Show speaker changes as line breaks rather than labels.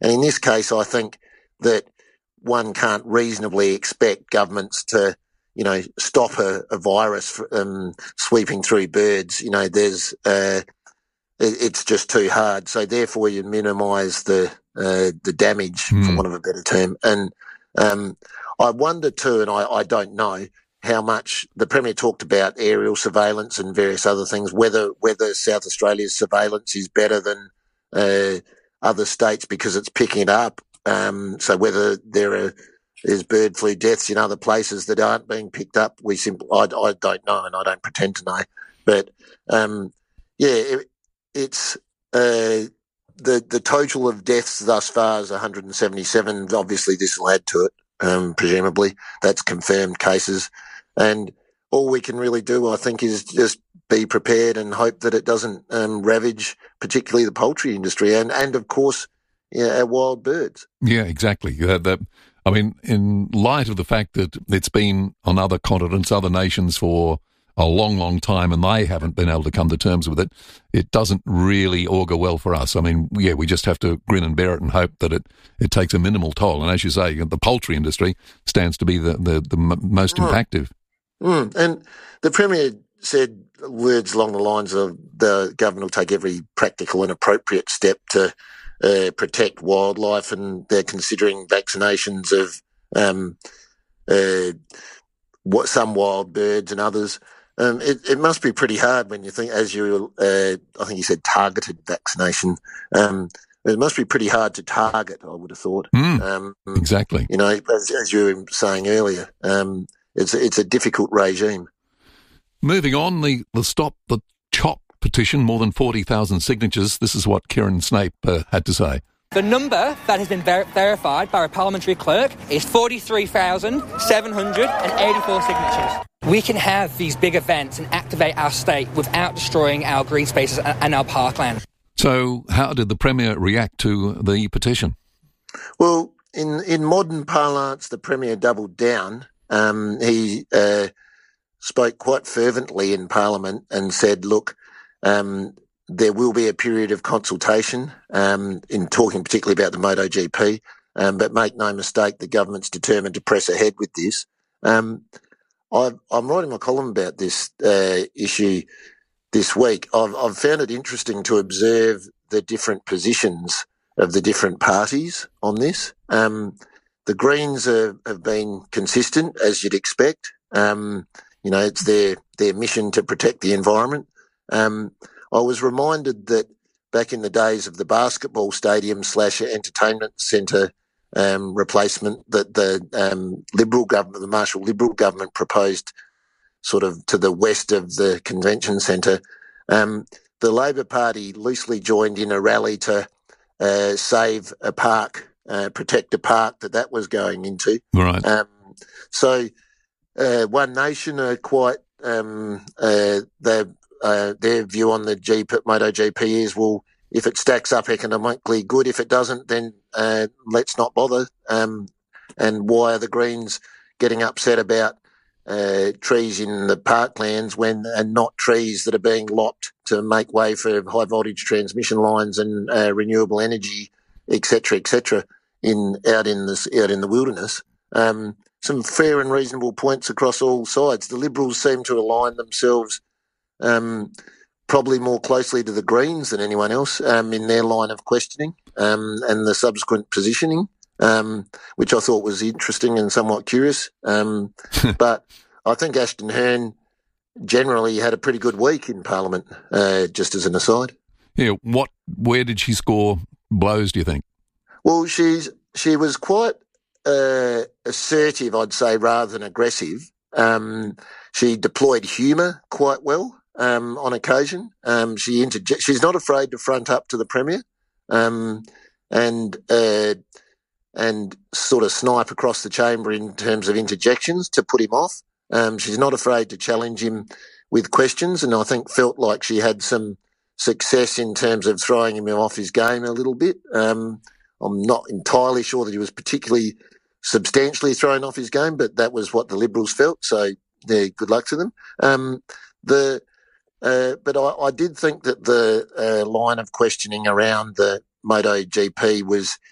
And in this case, I think that one can't reasonably expect governments to, stop a virus sweeping through birds. It's just too hard. So therefore, you minimise the damage, for want of a better term. And I wonder too, and I don't know how much the Premier talked about aerial surveillance and various other things, whether South Australia's surveillance is better than other states because it's picking it up. So whether there's bird flu deaths in other places that aren't being picked up, I don't know, and I don't pretend to know. But it's the total of deaths thus far is 177. Obviously, this will add to it. Presumably, that's confirmed cases, and all we can really do, I think, is just be prepared and hope that it doesn't ravage, particularly the poultry industry and of course, our wild birds.
Yeah, exactly. In light of the fact that it's been on other continents, other nations for a long, long time, and they haven't been able to come to terms with it, it doesn't really augur well for us. We just have to grin and bear it and hope that it takes a minimal toll. And as you say, the poultry industry stands to be the most impacted.
And the Premier said words along the lines of the government will take every practical and appropriate step to protect wildlife, and they're considering vaccinations of some wild birds and others. It must be pretty hard when you think, I think you said targeted vaccination. It must be pretty hard to target, I would have thought.
Exactly.
As you were saying earlier, it's a difficult regime.
Moving on, the Stop the Chop petition, more than 40,000 signatures. This is what Kieran Snape had to say.
The number that has been verified by a parliamentary clerk is 43,784 signatures. We can have these big events and activate our state without destroying our green spaces and our parkland.
So how did the Premier react to the petition?
Well, in modern parlance, the Premier doubled down. He spoke quite fervently in Parliament and said, look, there will be a period of consultation in talking particularly about the MotoGP, but make no mistake, the government's determined to press ahead with this. I'm writing my column about this issue this week. I've found it interesting to observe the different positions of the different parties on this. The Greens have been consistent, as you'd expect. It's their mission to protect the environment. I was reminded that back in the days of the basketball stadium / entertainment centre replacement that the Liberal government, the Marshall Liberal government, proposed sort of to the west of the convention centre, the Labor Party loosely joined in a rally to save a park, protect a park that was going into.
Right.
So One Nation are quite their view on the MotoGP is, well, if it stacks up economically, good. If it doesn't, then let's not bother. And why are the Greens getting upset about trees in the parklands and not trees that are being lopped to make way for high voltage transmission lines and renewable energy, et cetera, out in the wilderness? Some fair and reasonable points across all sides. The Liberals seem to align themselves probably more closely to the Greens than anyone else in their line of questioning and the subsequent positioning, which I thought was interesting and somewhat curious. But I think Ashton Hearn generally had a pretty good week in Parliament, just as an aside.
Yeah, where did she score blows, do you think?
Well, she was quite assertive, I'd say, rather than aggressive. She deployed humour quite well on occasion. She's not afraid to front up to the Premier and sort of snipe across the chamber in terms of interjections to put him off. She's not afraid to challenge him with questions, and I think felt like she had some success in terms of throwing him off his game a little bit. I'm not entirely sure that he was particularly substantially thrown off his game, but that was what the Liberals felt, so good luck to them. But I did think that the line of questioning around the MotoGP was